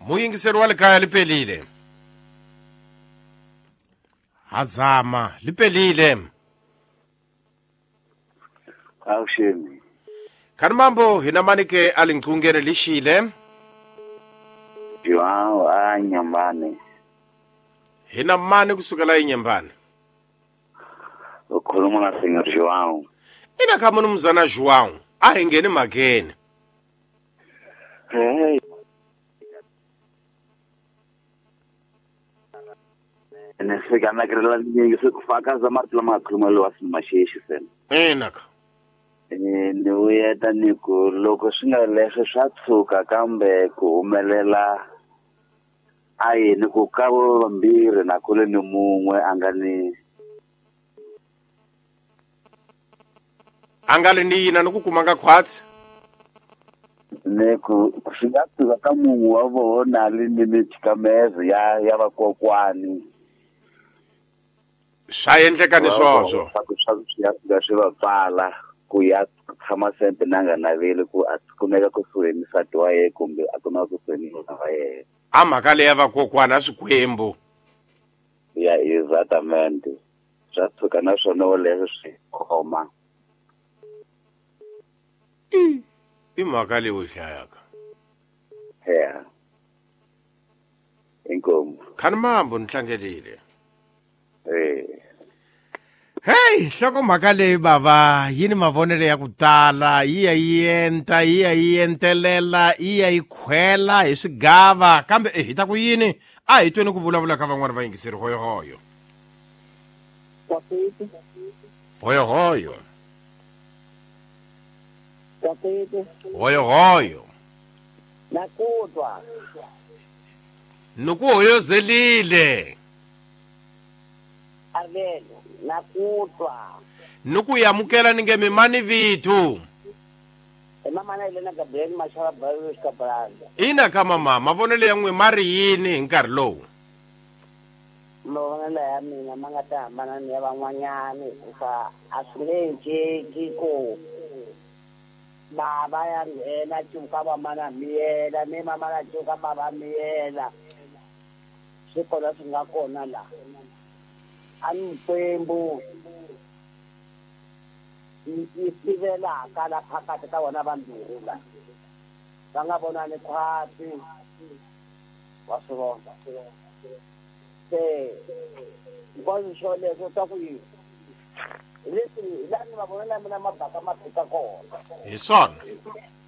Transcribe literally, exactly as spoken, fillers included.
muyingiseri wa le kaya lipelile hazama lipelile Awushemi. Khani mambo hina manike alingcungene lishile Joao anyambane. hina mani kusukela inyembane Ukhuluma na Senyor Joao. ina kha mnumzana João ahingeni mageni Hey. Nesika nakrela nyingi sekufaka za martla makhuluma lo asimasheshi sen. ina kha Eh ni uyeta ni ku loko swi nga leswi swa tshuka kambe ku humelela ayi ni ku kavo vambirhi na kule ni mun'we a nga ni angale ni yina nokukumanga khwatsi ne ku swi nga tshuka ka mun'we wa vona le ni mitshikamezi ya ya vakokwani swa endleka ni swoswo swa swi va pfala ku ya tshama sembe na nga naveli ku a kumeka kusuhi misati wa yena kumbe a kuma kusuhi ni n'wana wa yena a mhaka leyi ya vakokwana swikwembu ya exactamente swa tshuka na swona wo leswi swi khoma i mhaka leyi u hlayaka ya inkomo khani mambo ni tlangelile eh hey hloko mhaka leyi bava yini mavonelo ya ku tala yi ya yi enta yi ya yi entelela yi ya yi khwela hi swigava kambe eh hi ta ku yini a hi tweni ku vulavula ka van'wana vayingiseri hoyohoyo Kwapete, hoyohoyo kwapete, hoyohoyo nakudwa, ni ku hoyozelile avelo, nakudwa. ni ku yamukela ni nge mi mani vitu Mama na Elena Gabriel Mashara Barros Cabranda. ina kha mama mavonelo ya n'we ma ri yini hi nkarhi lowu Mavonelo ya mina ma nga ta hambana ni ya van'wanyani hikuva a swi nge enceki ku bava ya nghena cuka mama na miyela ni mama na cuka bava miyela swi kona swi nga kona laha a ni Mkwembu yi sivelaka la phakathi ka vona vambirhi la va nga vonani khwati wa swi vona se nkosi xo leswo swa ku yini leswi hi laha ni va vonela mina mabaka ma fika kona hi swona